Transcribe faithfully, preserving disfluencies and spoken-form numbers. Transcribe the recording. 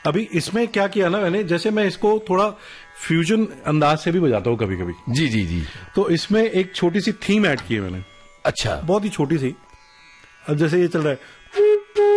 अभी इसमें क्या किया ना मैंने, जैसे मैं इसको थोड़ा फ्यूजन अंदाज से भी बजाता हूँ कभी कभी। जी जी जी। तो इसमें एक छोटी सी थीम ऐड की है मैंने। अच्छा। बहुत ही छोटी सी। अब जैसे ये चल रहा है